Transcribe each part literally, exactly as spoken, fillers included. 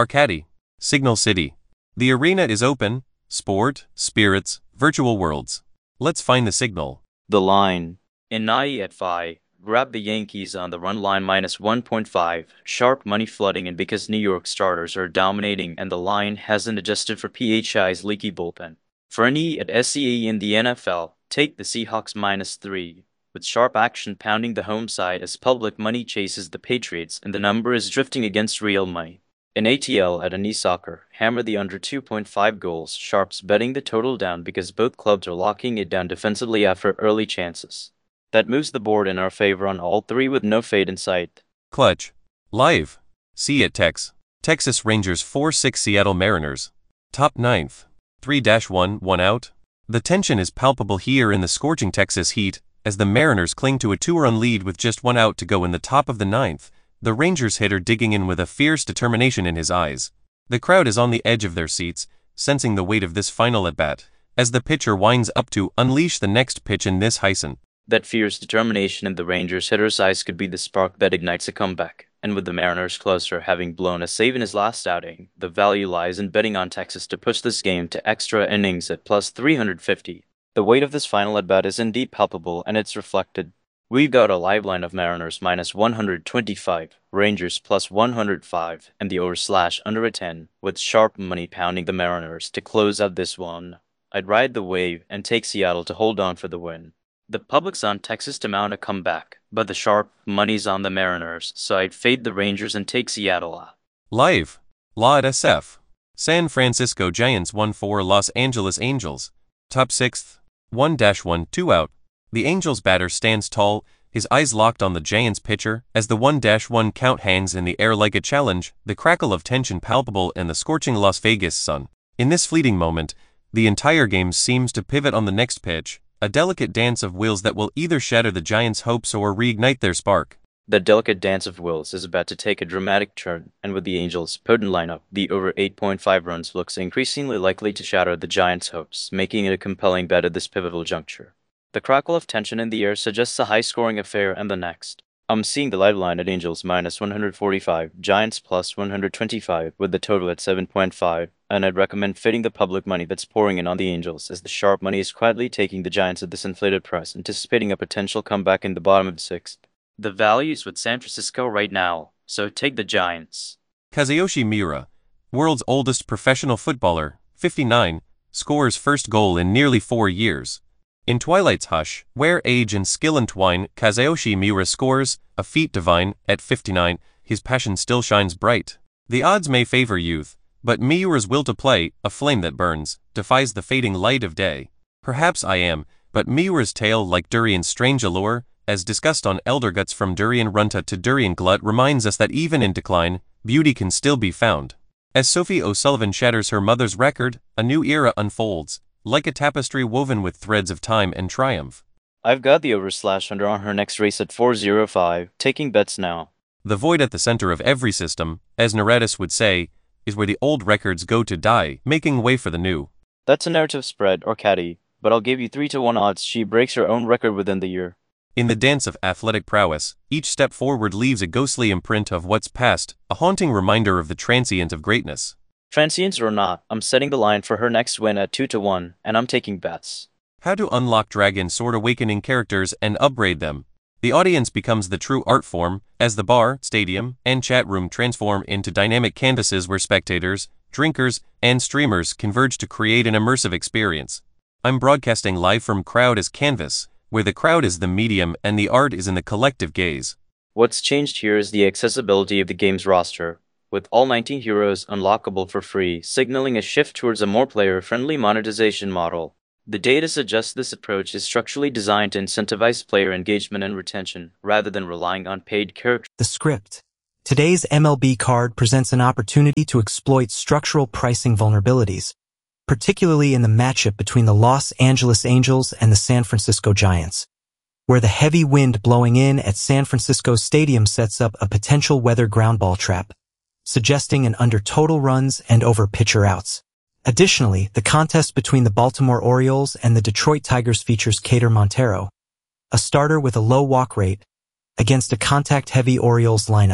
caddy. Signal City. The arena is open. Sport, spirits, virtual worlds. Let's find the signal. The line. In Nai at five. Grab the Yankees on the run line minus one point five. Sharp money flooding in because New York starters are dominating and the line hasn't adjusted for P H I's leaky bullpen. For an E at S C E in the N F L, take the Seahawks minus three. With sharp action pounding the home side as public money chases the Patriots and the number is drifting against real money. In A T L at an e-soccer, hammer the under two point five goals, sharps betting the total down because both clubs are locking it down defensively after early chances. That moves the board in our favor on all three with no fade in sight. Clutch. Live. See at Tex. Texas Rangers four six Seattle Mariners. Top ninth. three one, one out. The tension is palpable here in the scorching Texas heat, as the Mariners cling to a two-run lead with just one out to go in the top of the ninth, the Rangers hitter digging in with a fierce determination in his eyes. The crowd is on the edge of their seats, sensing the weight of this final at-bat, as the pitcher winds up to unleash the next pitch in this Hyson. That fierce determination in the Rangers hitter's eyes could be the spark that ignites a comeback, and with the Mariners closer having blown a save in his last outing, the value lies in betting on Texas to push this game to extra innings at plus three hundred fifty. The weight of this final at-bat is indeed palpable, and it's reflected. We've got a live line of Mariners minus one hundred twenty-five, Rangers plus one hundred five, and the over slash under a ten, with sharp money pounding the Mariners to close out this one. I'd ride the wave and take Seattle to hold on for the win. The public's on Texas to mount a comeback, but the sharp money's on the Mariners, so I'd fade the Rangers and take Seattle. Live. Law at S F. San Francisco Giants one four Los Angeles Angels. Top sixth. one one, two out. The Angels batter stands tall, his eyes locked on the Giants pitcher, as the one one count hangs in the air like a challenge, the crackle of tension palpable in the scorching Las Vegas sun. In this fleeting moment, the entire game seems to pivot on the next pitch, a delicate dance of wills that will either shatter the Giants' hopes or reignite their spark. The delicate dance of wills is about to take a dramatic turn, and with the Angels' potent lineup, the over eight point five runs looks increasingly likely to shatter the Giants' hopes, making it a compelling bet at this pivotal juncture. The crackle of tension in the air suggests a high-scoring affair and the next. I'm seeing the live line at Angels minus one hundred forty-five, Giants plus one hundred twenty-five, with the total at seven point five, and I'd recommend fitting the public money that's pouring in on the Angels, as the sharp money is quietly taking the Giants at this inflated price, anticipating a potential comeback in the bottom of the sixth. The value's with San Francisco right now, so take the Giants. Kazuyoshi Miura, world's oldest professional footballer, fifty-nine, scores first goal in nearly four years. In Twilight's hush, where age and skill entwine, Kazuyoshi Miura scores, a feat divine, at fifty-nine, his passion still shines bright. The odds may favor youth, but Miura's will to play, a flame that burns, defies the fading light of day. Perhaps I am, but Miura's tale, like Durian's strange allure, as discussed on Elder Guts from Durian Runta to Durian Glut, reminds us that even in decline, beauty can still be found. As Sophie O'Sullivan shatters her mother's record, a new era unfolds, like a tapestry woven with threads of time and triumph. I've got the over slash under on her next race at four oh five, taking bets now. The void at the center of every system, as Naradis would say, is where the old records go to die, making way for the new. That's a narrative spread, or caddy, but I'll give you three to one odds she breaks her own record within the year. In the dance of athletic prowess, each step forward leaves a ghostly imprint of what's past, a haunting reminder of the transient of greatness. Transients or not, I'm setting the line for her next win at two to one, and I'm taking bets. How to unlock Dragon Sword Awakening characters and upgrade them. The audience becomes the true art form, as the bar, stadium, and chat room transform into dynamic canvases where spectators, drinkers, and streamers converge to create an immersive experience. I'm broadcasting live from Crowd as Canvas, where the crowd is the medium and the art is in the collective gaze. What's changed here is the accessibility of the game's roster, with all nineteen heroes unlockable for free, signaling a shift towards a more player-friendly monetization model. The data suggests this approach is structurally designed to incentivize player engagement and retention, rather than relying on paid characters. The script. Today's M L B card presents an opportunity to exploit structural pricing vulnerabilities, particularly in the matchup between the Los Angeles Angels and the San Francisco Giants, where the heavy wind blowing in at San Francisco Stadium sets up a potential weather ground ball trap, suggesting an under total runs and over pitcher outs. Additionally, the contest between the Baltimore Orioles and the Detroit Tigers features Cater Montero, a starter with a low walk rate, against a contact-heavy Orioles lineup.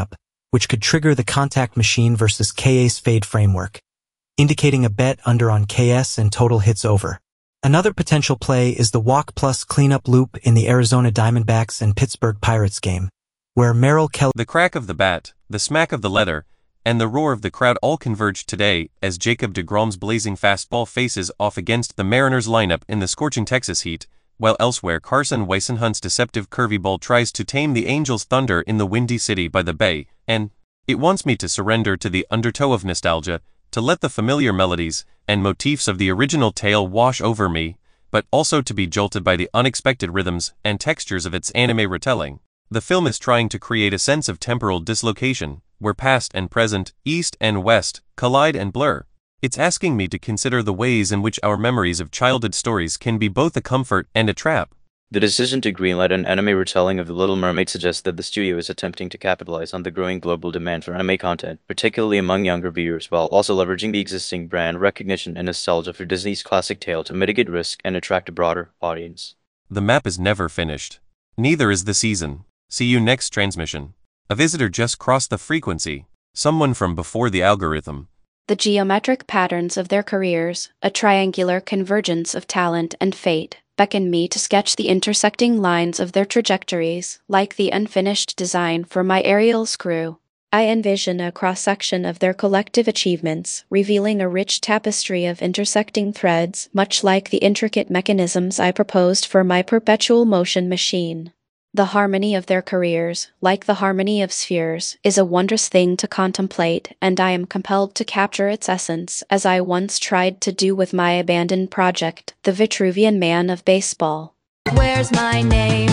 which could trigger the contact machine versus K A's fade framework, indicating a bet under on K S and total hits over. Another potential play is the walk plus cleanup loop in the Arizona Diamondbacks and Pittsburgh Pirates game, where Merrill Kelly... The crack of the bat, the smack of the leather, and the roar of the crowd all converged today as Jacob deGrom's blazing fastball faces off against the Mariners lineup in the scorching Texas heat, while elsewhere Carson Weissenhunt's deceptive curveball tries to tame the Angels' thunder in the windy city by the bay, and it wants me to surrender to the undertow of nostalgia, to let the familiar melodies and motifs of the original tale wash over me, but also to be jolted by the unexpected rhythms and textures of its anime retelling. The film is trying to create a sense of temporal dislocation, where past and present, east and west, collide and blur. It's asking me to consider the ways in which our memories of childhood stories can be both a comfort and a trap. The decision to greenlight an anime retelling of The Little Mermaid suggests that the studio is attempting to capitalize on the growing global demand for anime content, particularly among younger viewers, while also leveraging the existing brand recognition and nostalgia for Disney's classic tale to mitigate risk and attract a broader audience. The map is never finished. Neither is the season. See you next transmission. A visitor just crossed the frequency. Someone from before the algorithm. The geometric patterns of their careers, a triangular convergence of talent and fate, beckon me to sketch the intersecting lines of their trajectories, like the unfinished design for my aerial screw. I envision a cross-section of their collective achievements, revealing a rich tapestry of intersecting threads, much like the intricate mechanisms I proposed for my perpetual motion machine. The harmony of their careers, like the harmony of spheres, is a wondrous thing to contemplate, and I am compelled to capture its essence, as I once tried to do with my abandoned project, The Vitruvian Man of Baseball. Where's my name?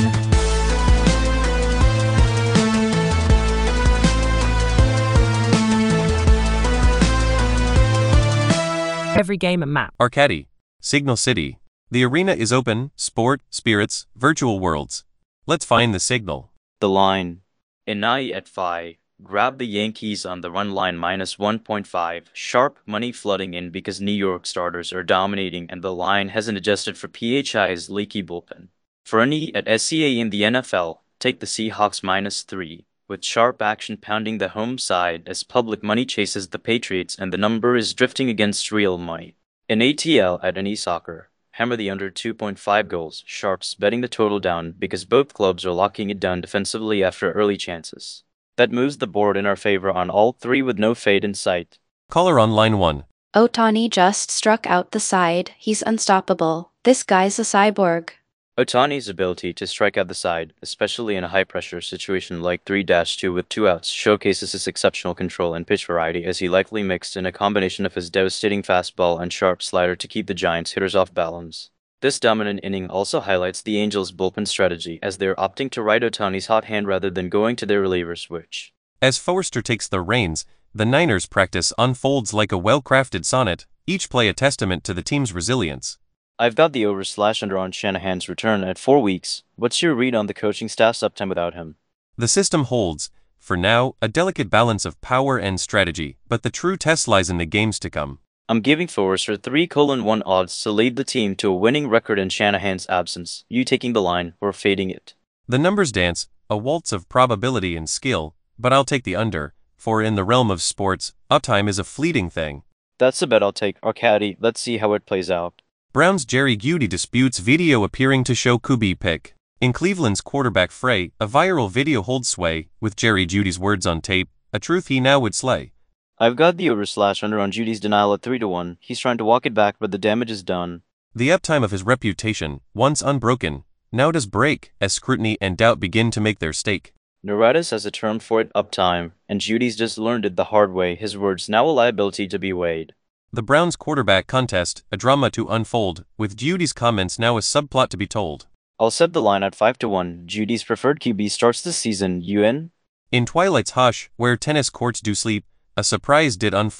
Every game and map. Arcady. Signal City. The arena is open, sport, spirits, virtual worlds. Let's find the signal. The line. Inai at five. Grab the Yankees on the run line minus one point five. Sharp money flooding in because New York starters are dominating and the line hasn't adjusted for P H I's leaky bullpen. For any at S C A in the N F L, take the Seahawks minus three, with sharp action pounding the home side as public money chases the Patriots and the number is drifting against real money. In A T L at any soccer, hammer the under two point five goals, sharps betting the total down because both clubs are locking it down defensively after early chances. That moves the board in our favor on all three with no fade in sight. Caller on line one. Ohtani just struck out the side. He's unstoppable. This guy's a cyborg. Ohtani's ability to strike out the side, especially in a high-pressure situation like three two with two outs, showcases his exceptional control and pitch variety as he likely mixed in a combination of his devastating fastball and sharp slider to keep the Giants' hitters off balance. This dominant inning also highlights the Angels' bullpen strategy as they're opting to ride Ohtani's hot hand rather than going to their reliever switch. As Forrester takes the reins, the Niners' practice unfolds like a well-crafted sonnet, each play a testament to the team's resilience. I've got the over slash under on Shanahan's return at four weeks. What's your read on the coaching staff's uptime without him? The system holds, for now, a delicate balance of power and strategy, but the true test lies in the games to come. I'm giving Forrester three colon one odds to lead the team to a winning record in Shanahan's absence. You taking the line or fading it? The numbers dance, a waltz of probability and skill, but I'll take the under, for in the realm of sports, uptime is a fleeting thing. That's a bet I'll take, Arcady. Let's see how it plays out. Browns' Jerry Jeudy disputes video appearing to show Q B pick. In Cleveland's quarterback fray, a viral video holds sway, with Jerry Jeudy's words on tape, a truth he now would slay. I've got the over slash under on Judy's denial at three to one. He's trying to walk it back, but the damage is done. The uptime of his reputation, once unbroken, now does break, as scrutiny and doubt begin to make their stake. Neuritis has a term for it, uptime, and Judy's just learned it the hard way, his words now a liability to be weighed. The Browns quarterback contest, a drama to unfold, with Judy's comments now a subplot to be told. I'll set the line at five to one. Judy's preferred Q B starts the season. You in? In Twilight's hush, where tennis courts do sleep, a surprise did unfold.